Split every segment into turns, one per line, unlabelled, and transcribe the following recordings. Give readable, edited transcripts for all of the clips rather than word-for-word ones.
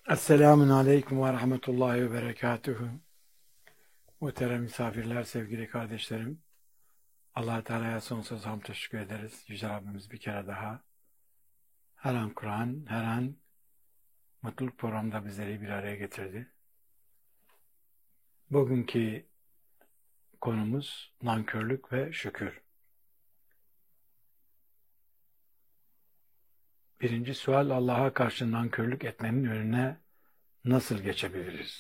Esselamun Aleyküm ve Rahmetullahi ve Berekatuhu. Muhterem misafirler, sevgili kardeşlerim. Allah-u Teala'ya sonsuz hamd teşekkür ederiz. Yüce Rabbimiz bir kere daha her an Kur'an, her an mutluluk programda bizleri bir araya getirdi. Bugünkü konumuz nankörlük ve şükür. Birinci sual, Allah'a karşı nankörlük etmenin önüne nasıl geçebiliriz?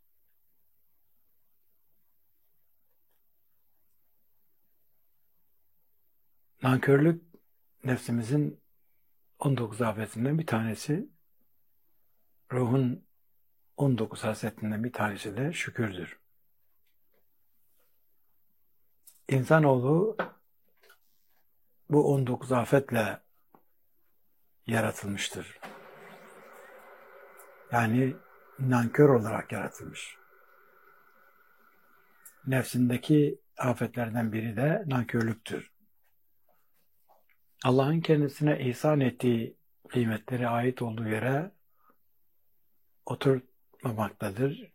Nankörlük nefsimizin 19 afetinden bir tanesi, ruhun 19 hasretinden bir tanesi de şükürdür. İnsanoğlu bu 19 afetle yaratılmıştır. Yani nankör olarak yaratılmış. Nefsindeki afetlerden biri de nankörlüktür. Allah'ın kendisine ihsan ettiği kıymetleri ait olduğu yere oturmamaktadır.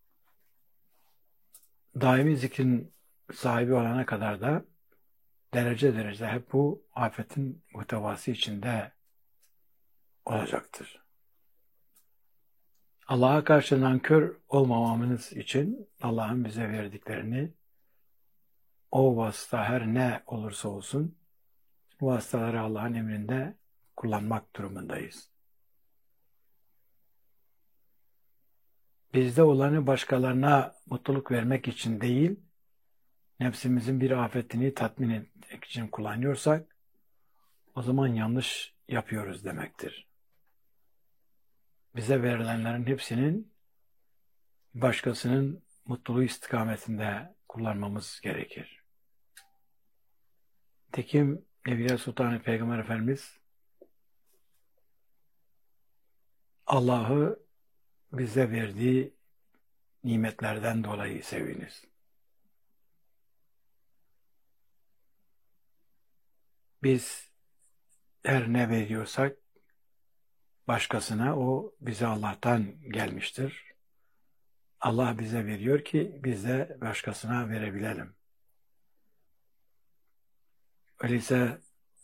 Daimi zikrin sahibi olana kadar da derece derece hep bu afetin muhtevası içinde olacaktır. Allah'a karşı nankör olmamamız için Allah'ın bize verdiklerini o vasıta her ne olursa olsun bu vasıtaları Allah'ın emrinde kullanmak durumundayız. Bizde olanı başkalarına mutluluk vermek için değil, nefsimizin bir afetini tatmin etmek için kullanıyorsak o zaman yanlış yapıyoruz demektir. Bize verilenlerin hepsinin başkasının mutluluğu istikametinde kullanmamız gerekir. Tekim Nebiye Sultanı Peygamber Efendimiz Allah'ı bize verdiği nimetlerden dolayı seviniz. Biz her ne veriyorsak başkasına o bize Allah'tan gelmiştir. Allah bize veriyor ki biz de başkasına verebilelim. Öyleyse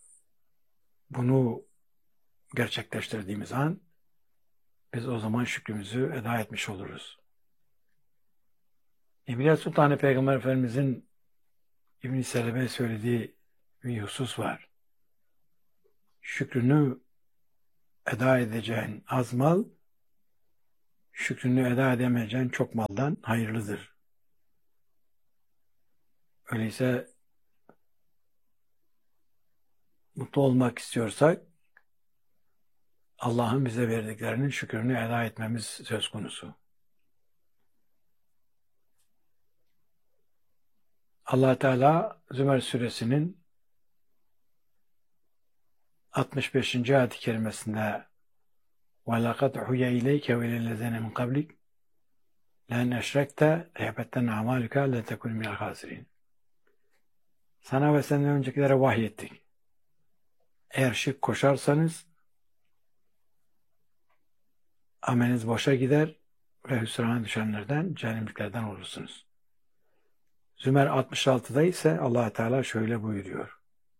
bunu gerçekleştirdiğimiz an biz o zaman şükrümüzü eda etmiş oluruz. Nebiye Sultanı Peygamber Efendimizin İbn-i Selebe söylediği bir husus var. Şükrünü eda edeceğin az mal, şükrünü eda edemeyeceğin çok maldan hayırlıdır. Öyleyse mutlu olmak istiyorsak Allah'ın bize verdiklerinin şükrünü eda etmemiz söz konusu. Allah Teala Zümer suresinin 65. ayet-i kerimesinde وَلَقَدْ حُيَ إِلَيْكَ وَإِلَى مِنْ قَبْلِكَ لَنْ اَشْرَكْتَ لَيَحْبَطَنَّ أَعْمَالُكَ لَتَكُنْ مِنَ الْخَاسِرِينَ. Sana ve senden öncekilere vahyettik. Eğer şirk koşarsanız ameliniz boşa gider ve hüsrana düşenlerden, cehennemliklerden olursunuz. Zümer 66'da ise Allah Teala şöyle buyuruyor.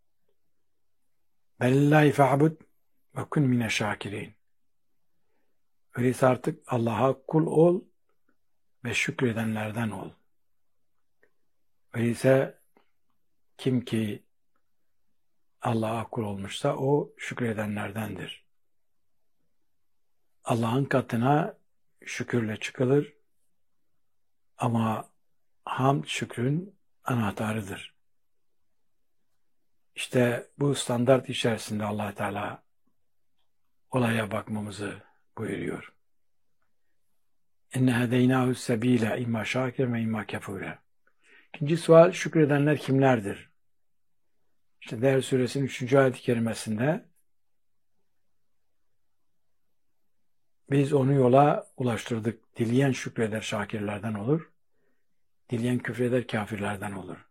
Belillahi fe'bud ve kun mine şakirin. Öyleyse artık Allah'a kul ol ve şükredenlerden ol. Öyleyse kim ki Allah'a kul olmuşsa o şükredenlerdendir. Allah'ın katına şükürle çıkılır ama hamd şükrün anahtarıdır. İşte bu standart içerisinde Allah Teala olaya bakmamızı buyuruyor. İnne hedeynahu sebile imma şakir ve imma kefure. İkinci sual, şükredenler kimlerdir? İşte Değer suresinin 3. ayet-i kerimesinde biz onu yola ulaştırdık. Dileyen şükreder şakirlerden olur. Dileyen küfreder kafirlerden olur.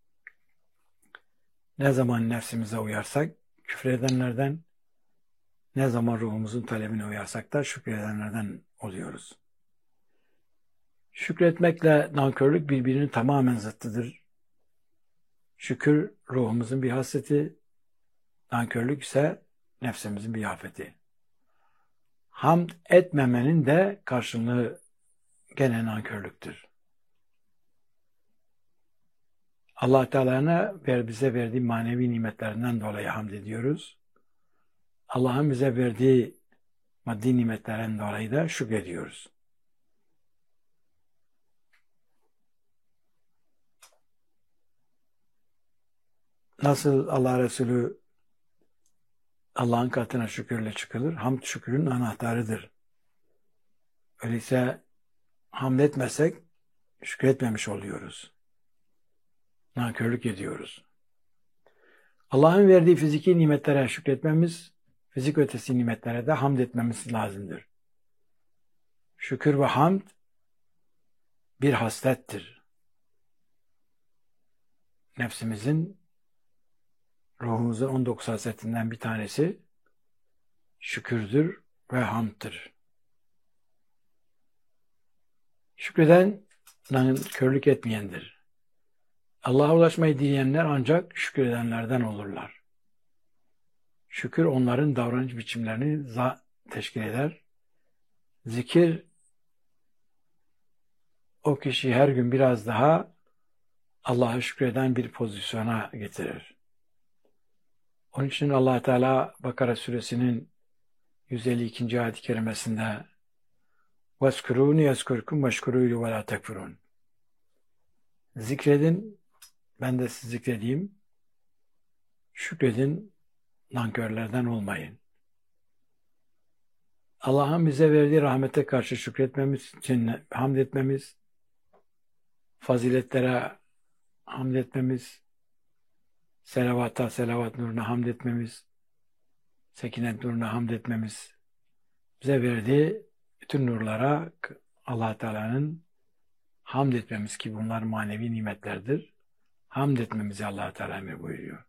Ne zaman nefsimize uyarsak küfredenlerden, Ne zaman ruhumuzun talebine uyarsak da şükredenlerden oluyoruz. Şükretmekle nankörlük birbirinin tamamen zıttıdır. Şükür ruhumuzun bir hasreti, nankörlük ise nefsimizin bir afeti. Hamd etmemenin de karşılığı gene nankörlüktür. Allah Teala'na bize verdiği manevi nimetlerinden dolayı hamd ediyoruz. Allah'ın bize verdiği maddi nimetlerden dolayı da şükrediyoruz. Nasıl Allah Resulü Allah'ın katına şükürle çıkılır? Hamd şükrün anahtarıdır. Öyleyse hamd etmesek şükretmemiş oluyoruz. Nankörlük ediyoruz. Allah'ın verdiği fiziki nimetlere şükretmemiz, fizik ötesi nimetlere de hamd etmemiz lazımdır. Şükür ve hamd bir haslettir. Nefsimizin, ruhumuzun 19 hasletinden bir tanesi şükürdür ve hamdtır. Şükreden nankörlük etmeyendir. Allah'a ulaşmayı dileyenler ancak şükredenlerden olurlar. Şükür onların davranış biçimlerini teşkil eder. Zikir o kişiyi her gün biraz daha Allah'a şükreden bir pozisyona getirir. Onun için Allah Teala Bakara suresinin 152. ayet-i kerimesinde وَاسْكُرُونِ يَسْكُرْكُمْ وَاشْكُرُوا لِي وَلَا تَكْفُرُونَ Zikredin, ben de sizi zikredeyim. Şükredin, nankörlerden olmayın. Allah'ın bize verdiği rahmete karşı şükretmemiz için hamd etmemiz, faziletlere hamd etmemiz, selavat nuruna hamd etmemiz, sekinet nuruna hamd etmemiz, bize verdiği bütün nurlara Allah Teala'nın hamd etmemiz ki bunlar manevi nimetlerdir. Hamd etmemizi Allah Teala emir buyuruyor.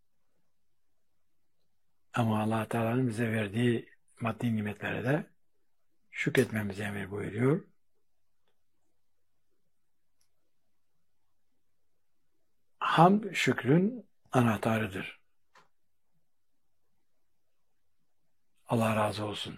Ama Allah Teala'nın bize verdiği maddi nimetlere de şükretmemizi emir buyuruyor. Hamd şükrün anahtarıdır. Allah razı olsun.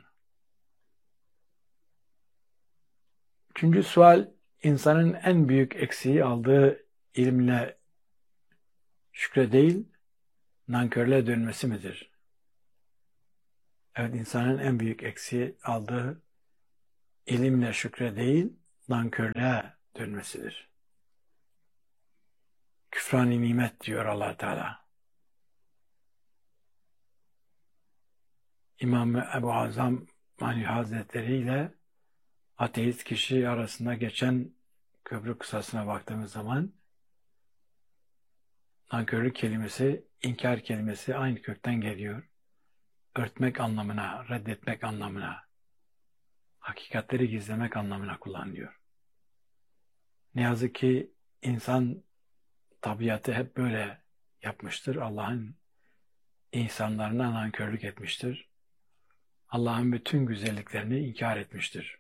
Üçüncü sual, insanın en büyük eksiği aldığı ilimle şükre değil, nankörlüğe dönmesi midir? Evet, insanın en büyük eksiği aldığı ilimle şükre değil, nankörlüğe dönmesidir. Küfran-ı nimet diyor Allah Teala. İmam Ebu Azam Manevi Hazretleri ile ateist kişi arasında geçen köprü kıssasına baktığımız zaman nankörlük kelimesi, inkar kelimesi aynı kökten geliyor. Örtmek anlamına, reddetmek anlamına, hakikatleri gizlemek anlamına kullanılıyor. Ne yazık ki insan tabiatı hep böyle yapmıştır. Allah'ın insanlarına nankörlük etmiştir. Allah'ın bütün güzelliklerini inkar etmiştir.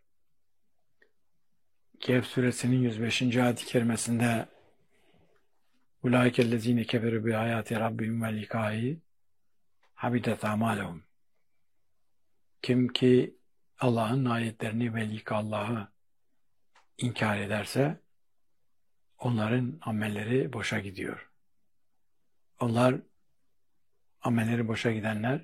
Kehf suresinin 105. ayet-i kerimesinde اُولَٰئِكَ الَّذ۪ينَ كَفَرُوا بِآيَاتِ رَبِّهِمْ وَلِقَائِهِ حَبِطَتْ أَعْمَالُهُمْ Kim ki Allah'ın ayetlerini ve Allah'ı inkar ederse onların amelleri boşa gidiyor. Onlar, amelleri boşa gidenler,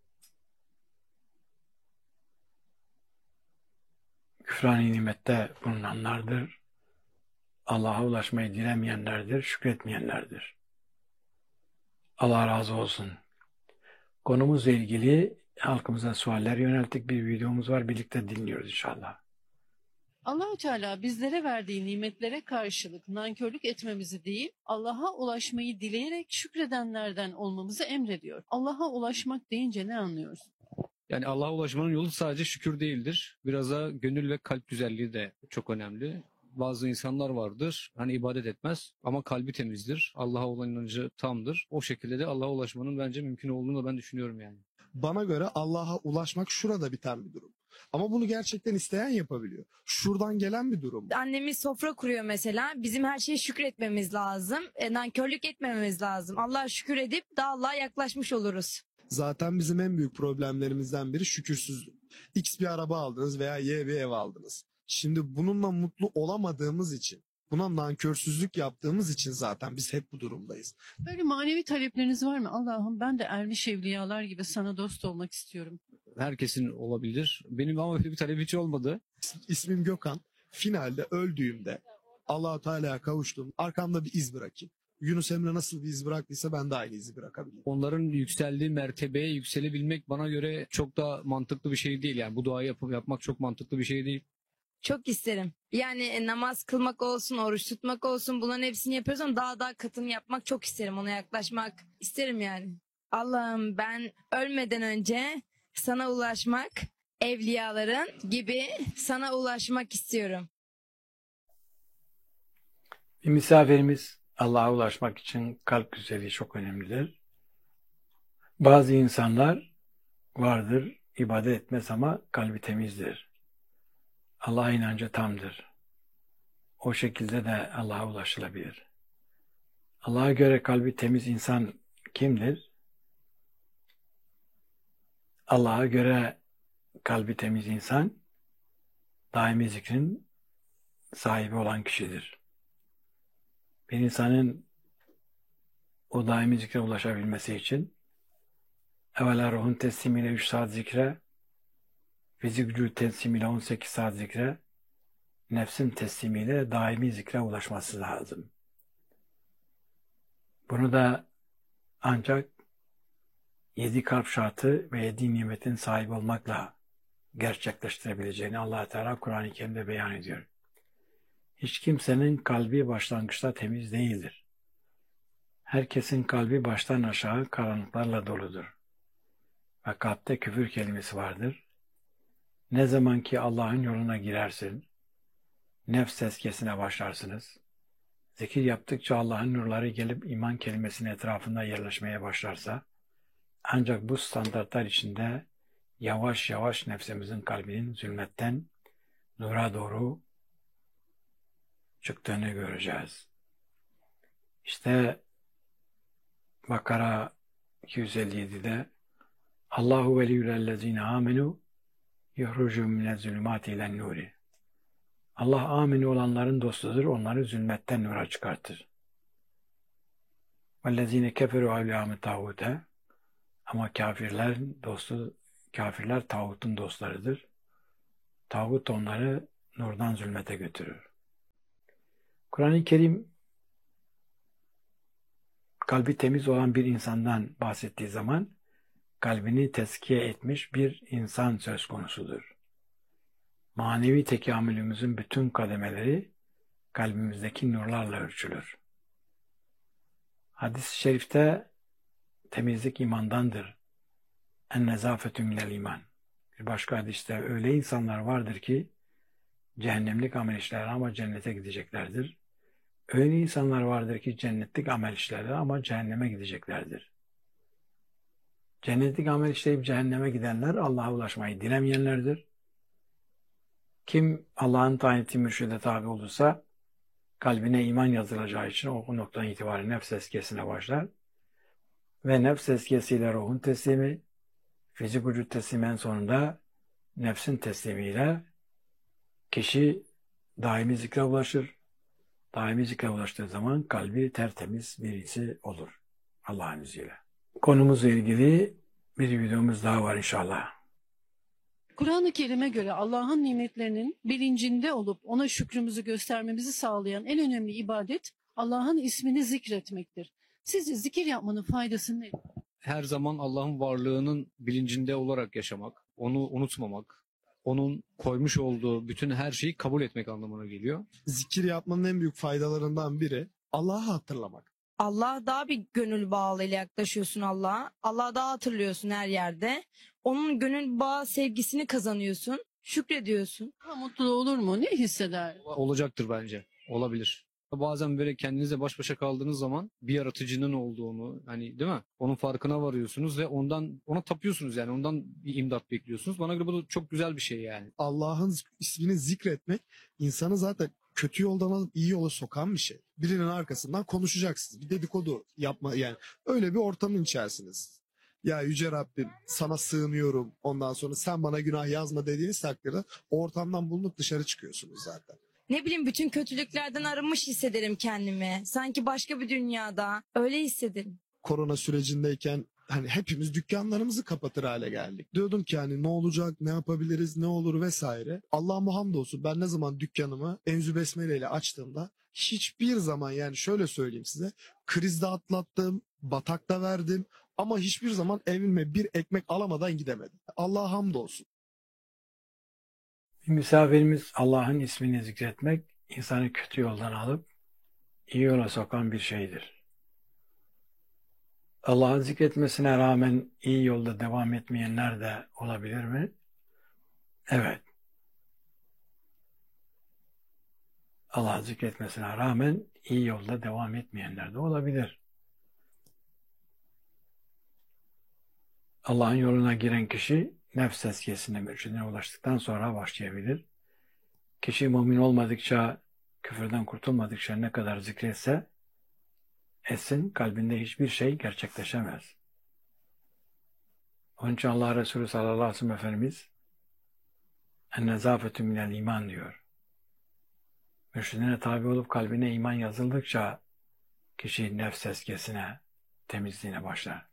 küfran-ı nimette bulunanlardır. Allah'a ulaşmayı dilemeyenlerdir, şükretmeyenlerdir. Allah razı olsun. Konumuzla ilgili halkımıza sualler yönelttik. Bir videomuz var. Birlikte dinliyoruz inşallah.
Allah-u Teala bizlere verdiği nimetlere karşılık nankörlük etmemizi değil, Allah'a ulaşmayı dileyerek şükredenlerden olmamızı emrediyor. Allah'a ulaşmak deyince ne anlıyoruz?
Yani Allah'a ulaşmanın yolu sadece şükür değildir. Biraz da gönül ve kalp güzelliği de çok önemli. Bazı insanlar vardır, hani ibadet etmez ama kalbi temizdir. Allah'a olan inancı tamdır. O şekilde de Allah'a ulaşmanın bence mümkün olduğunu da ben düşünüyorum yani.
Bana göre Allah'a ulaşmak şurada biten bir durum. Ama bunu gerçekten isteyen yapabiliyor. Şuradan gelen bir durum.
Annemiz sofra kuruyor mesela. Bizim her şeye şükretmemiz lazım. Nankörlük etmememiz lazım. Allah'a şükür edip daha Allah'a yaklaşmış oluruz.
Zaten bizim en büyük problemlerimizden biri şükürsüzlük. X bir araba aldınız veya Y bir ev aldınız. Şimdi bununla mutlu olamadığımız için, buna nankörsüzlük yaptığımız için zaten biz hep bu durumdayız.
Böyle manevi talepleriniz var mı? Allah'ım ben de ermiş evliyalar gibi sana dost olmak istiyorum.
Herkesin olabilir. Benim ama öyle bir talep hiç olmadı.
İsmim Gökhan. Finalde öldüğümde Allah-u Teala'ya kavuştum. Arkamda bir iz bırakayım. Yunus Emre nasıl bir iz bıraktıysa ben de aynı izi bırakabilirim.
Onların yükseldiği mertebeye yükselebilmek bana göre çok da mantıklı bir şey değil. Yani bu duayı yapmak çok mantıklı bir şey değil.
Çok isterim. Yani namaz kılmak olsun, oruç tutmak olsun, bunların hepsini yapıyoruz ama daha katını yapmak çok isterim. Ona yaklaşmak isterim yani. Allah'ım ben ölmeden önce sana ulaşmak, evliyaların gibi sana ulaşmak istiyorum.
Bir misafirimiz Allah'a ulaşmak için kalp güzelliği çok önemlidir. Bazı insanlar vardır, ibadet etmez ama kalbi temizdir. Allah'a inancı tamdır. O şekilde de Allah'a ulaşılabilir. Allah'a göre kalbi temiz insan kimdir? Allah'a göre kalbi temiz insan, daimi zikrin sahibi olan kişidir. Bir insanın o daimi zikre ulaşabilmesi için evvela ruhun teslimiyle 3 saat zikre, fizik vücut teslimiyle 18 saat zikre, nefsin teslimiyle daimi zikre ulaşması lazım. Bunu da ancak 7 kalp şartı ve 7 nimetin sahibi olmakla gerçekleştirebileceğini Allah Teala Kur'an-ı Kerim'de beyan ediyor. Hiç kimsenin kalbi başlangıçta temiz değildir. Herkesin kalbi baştan aşağı karanlıklarla doludur. Ve kalpte küfür kelimesi vardır. Ne zaman ki Allah'ın yoluna girersin, nefs tezkiyesine başlarsınız, zikir yaptıkça Allah'ın nurları gelip iman kelimesinin etrafında yerleşmeye başlarsa, ancak bu standartlar içinde yavaş yavaş nefsimizin kalbinin zulmetten nura doğru çıktığını göreceğiz. İşte Bakara 257'de Allahu veliyyüllezine amenu yuhrucum minez-zulümati ilen-nuri. Allah amini olanların dostudur, onları zulmetten nura çıkartır. Vellezine keferu evliyâme tağute. Ama kafirler tağutun dostlarıdır. Tağut onları nurdan zulmete götürür. Kur'an-ı Kerim kalbi temiz olan bir insandan bahsettiği zaman kalbini tezkiye etmiş bir insan söz konusudur. Manevi tekamülümüzün bütün kademeleri kalbimizdeki nurlarla ölçülür. Hadis-i şerifte temizlik imandandır. En-nezafetü minel iman. Bir başka hadiste öyle insanlar vardır ki cehennemlik amel işler ama cennete gideceklerdir. Öyle insanlar vardır ki cennetlik amel işlerler ama cehenneme gideceklerdir. Cennetlik amel işleyip cehenneme gidenler Allah'a ulaşmayı dilemeyenlerdir. Kim Allah'ın tayin ettiği mürşide tabi olursa kalbine iman yazılacağı için o noktadan itibaren nefs tezkiyesine başlar. Ve nefs tezkiyesiyle ruhun teslimi, fizik vücut teslimi en sonunda nefsin teslimiyle kişi daimi zikre ulaşır. Daimi zikre ulaştığı zaman kalbi tertemiz birisi olur Allah'ın izniyle. Konumuzla ilgili bir videomuz daha var inşallah.
Kur'an-ı Kerim'e göre Allah'ın nimetlerinin bilincinde olup ona şükrümüzü göstermemizi sağlayan en önemli ibadet Allah'ın ismini zikretmektir. Sizce zikir yapmanın faydası ne?
Her zaman Allah'ın varlığının bilincinde olarak yaşamak, onu unutmamak, onun koymuş olduğu bütün her şeyi kabul etmek anlamına geliyor.
Zikir yapmanın en büyük faydalarından biri Allah'ı hatırlamak.
Allah'a daha bir gönül bağlıyla yaklaşıyorsun Allah'a. Allah'a daha hatırlıyorsun her yerde. Onun gönül bağı sevgisini kazanıyorsun. Şükrediyorsun.
Daha mutlu olur mu? Ne hisseder?
Olacaktır bence. Olabilir. Bazen böyle kendinizle baş başa kaldığınız zaman bir yaratıcının olduğunu, hani değil mi? Onun farkına varıyorsunuz ve ona tapıyorsunuz, yani ondan bir imdat bekliyorsunuz. Bana göre bu da çok güzel bir şey yani.
Allah'ın ismini zikretmek insanı zaten kötü yoldan alıp iyi yola sokan bir şey. Birinin arkasından konuşacaksınız. Bir dedikodu yapma, yani öyle bir ortamın içerisiniz. Ya Yüce Rabbim sana sığınıyorum, ondan sonra sen bana günah yazma dediğiniz takdirde o ortamdan bulunup dışarı çıkıyorsunuz zaten.
Ne bileyim, bütün kötülüklerden arınmış hissederim kendimi. Sanki başka bir dünyada. Öyle hissederim.
Korona sürecindeyken hani hepimiz dükkanlarımızı kapatır hale geldik. Diyordum ki hani ne olacak, ne yapabiliriz, ne olur vesaire. Allah'ıma hamdolsun, ben ne zaman dükkanımı Enzü Besmele ile açtığımda hiçbir zaman, yani şöyle söyleyeyim size, krizde atlattım, batakta verdim ama hiçbir zaman evime bir ekmek alamadan gidemedim. Allah'a hamdolsun.
Bir misafirimiz Allah'ın ismini zikretmek insanı kötü yoldan alıp iyi yola sokan bir şeydir. Allah'ın zikretmesine rağmen iyi yolda devam etmeyenler de olabilir mi? Evet. Allah'ın zikretmesine rağmen iyi yolda devam etmeyenler de olabilir. Allah'ın yoluna giren kişi nefs tezkiyesine, mürşidine ulaştıktan sonra başlayabilir. Kişi mümin olmadıkça, küfürden kurtulmadıkça ne kadar zikretse etsin, kalbinde hiçbir şey gerçekleşemez. Onun için Allah Resulü sallallahu aleyhi ve sellem Efendimiz en-nezafetü minel iman diyor. Mürşidine tabi olup kalbine iman yazıldıkça kişi nefs tezkiyesine, temizliğine başlar.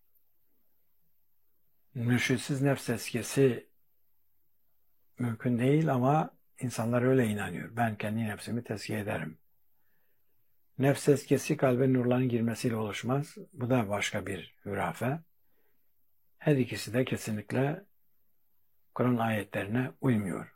Mürşitsiz nefs tezkiyesi mümkün değil ama insanlar öyle inanıyor. Ben kendi nefsimi tezkiye ederim. Nefs tezkiyesi kalbe nurların girmesiyle oluşmaz. Bu da başka bir hürafe. Her ikisi de kesinlikle Kur'an ayetlerine uymuyor.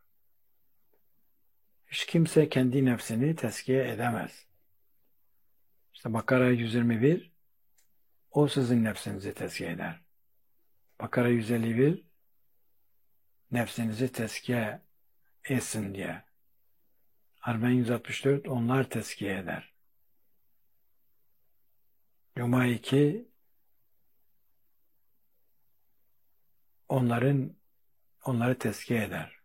Hiç kimse kendi nefsini tezkiye edemez. İşte Bakara 121, o sizin nefsinizi tezkiye eder. Bakara 151, nefsinizi tezkiye etsin diye. Arben 164, onlar tezkiye eder. Cuma 2, onları tezkiye eder.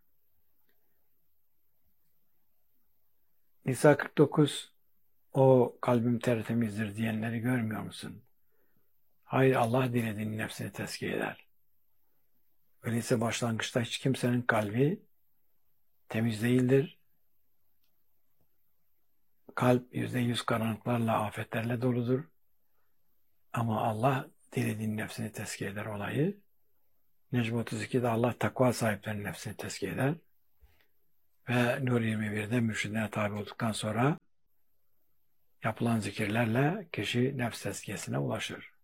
Nisa 49, o kalbim tertemizdir diyenleri görmüyor musun? Hayır, Allah dilediğinin nefsini tezkiye eder. Öyleyse başlangıçta hiç kimsenin kalbi temiz değildir. Kalp %100 karanlıklarla, afetlerle doludur. Ama Allah dilediğinin nefsini tezkiye eder olayı. Necm 32'de Allah takva sahiplerinin nefsini tezkiye eder. Ve Nur 21'de mürşidine tabi olduktan sonra yapılan zikirlerle kişi nefs tezkiyesine ulaşır.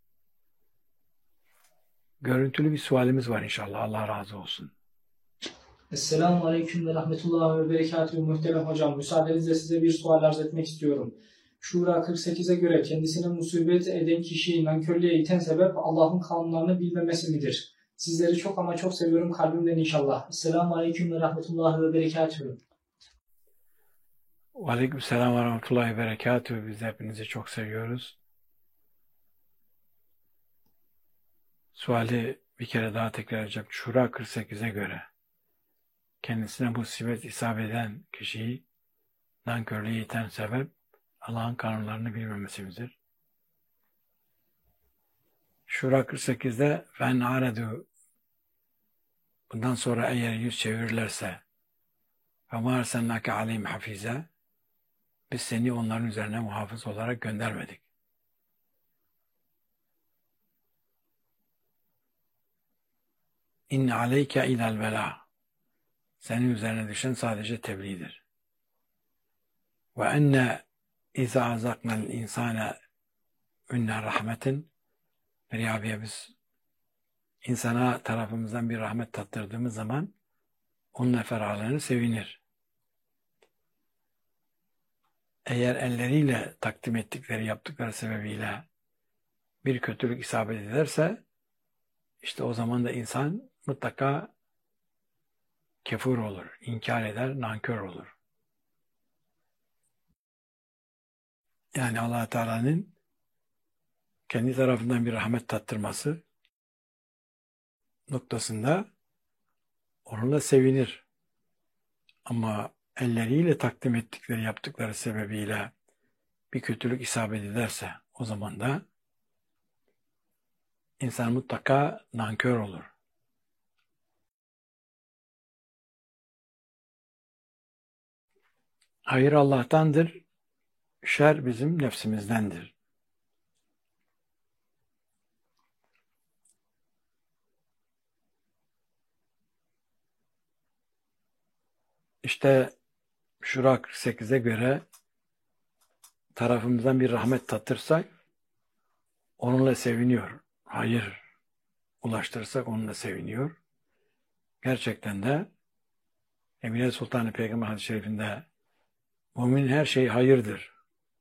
Görüntülü bir sualimiz var inşallah. Allah razı olsun.
Esselamu Aleyküm ve Rahmetullahi ve Berekatuhu muhterem hocam. Müsaadenizle size bir sual arz etmek istiyorum. Şura 48'e göre kendisine musibet eden kişiyi nankörlüğe iten sebep Allah'ın kanunlarını bilmemesi midir? Sizleri çok ama çok seviyorum kalbimden inşallah. Esselamu Aleyküm ve Rahmetullahi ve Berekatuhu.
Aleykümselam ve Rahmetullahi ve Berekatuhu. Biz de hepinizi çok seviyoruz. Suali bir kere daha tekrar edeceğim. Şura 48'e göre kendisine musibet isabet eden kişiyi nankörlüğe iten sebep Allah'ın kanunlarını bilmemesimizdir. Şura 48'de fen aredu, bundan sonra eğer yüz çevirirlerse ve ma ersennake aleyhim hafize, biz seni onların üzerine muhafız olarak göndermedik. İnne aleyke ilal vela, senin üzerine düşen sadece tebliğdir. Ve enne izâ azaknel insâne ünne rahmetin, Meriyabiye biz insana tarafımızdan bir rahmet tattırdığımız zaman onun ferahlarını sevinir. Eğer elleriyle takdim ettikleri, yaptıkları sebebiyle bir kötülük isabet ederse, işte o zaman da insan mutlaka kefur olur, inkar eder, nankör olur. yani Allah Teala'nın kendi tarafından bir rahmet tattırması noktasında onunla sevinir. Ama elleriyle takdim ettikleri, yaptıkları sebebiyle bir kötülük isabet ederse o zaman da insan mutlaka nankör olur. Hayır Allah'tandır, şer bizim nefsimizdendir. İşte Şura 48'e göre tarafımızdan bir rahmet tatırsak onunla seviniyor. Hayır ulaştırırsak onunla seviniyor. Gerçekten de Emine Sultan-ı Peygamber hadis-i şerifinde mümin her şey hayırdır.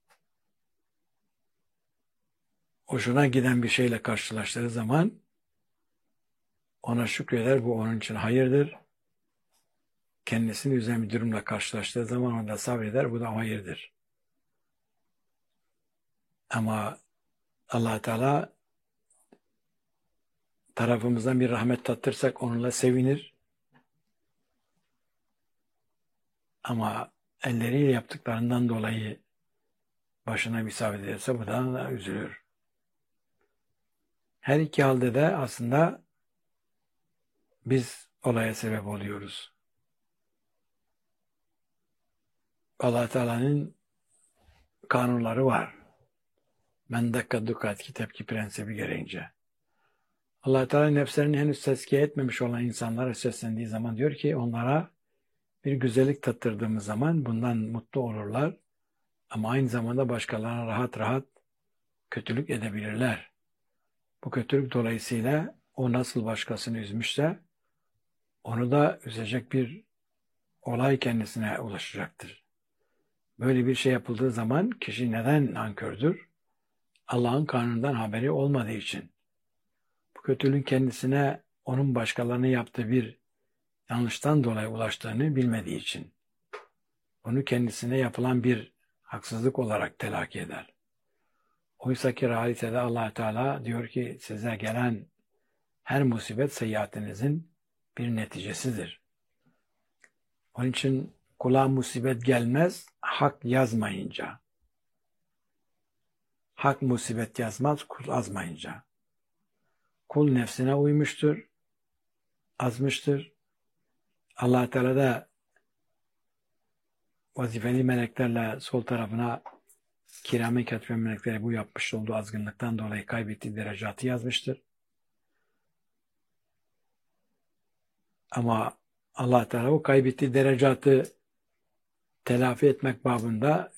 Hoşuna giden bir şeyle karşılaştığı zaman ona şükreder, bu onun için hayırdır. Kendisini üzen bir durumla karşılaştığı zaman onda sabreder, bu da hayırdır. Ama Allah Teala tarafımızdan bir rahmet tattırsak onunla sevinir. Ama elleriyle yaptıklarından dolayı başına bir isabet ederse bu da üzülür. Her iki halde de aslında biz olaya sebep oluyoruz. Allah Teala'nın kanunları var. Men dakka dukat ki tepki prensibi gereğince. Allah Teala nefslerini henüz tezkiye etmemiş olan insanlara seslendiği zaman diyor ki onlara bir güzellik tattırdığımız zaman bundan mutlu olurlar. Ama aynı zamanda başkalarına rahat rahat kötülük edebilirler. Bu kötülük dolayısıyla o nasıl başkasını üzmüşse onu da üzecek bir olay kendisine ulaşacaktır. Böyle bir şey yapıldığı zaman kişi neden nankördür? Allah'ın kanunundan haberi olmadığı için. Bu kötülüğün kendisine onun başkalarına yaptığı bir yanlıştan dolayı ulaştığını bilmediği için. Onu kendisine yapılan bir haksızlık olarak telakki eder. Oysa ki realitede Allah Teala diyor ki size gelen her musibet seyyiatinizin bir neticesidir. Onun için kula musibet gelmez hak yazmayınca. Hak musibet yazmaz kul azmayınca. Kul nefsine uymuştur, azmıştır. Allah Teala da vazifeli meleklerle sol tarafına kirame katbe melekleri bu yapmış olduğu azgınlıktan dolayı kaybettiği derecatı yazmıştır. Ama Allah Teala o kaybettiği derecatı telafi etmek babında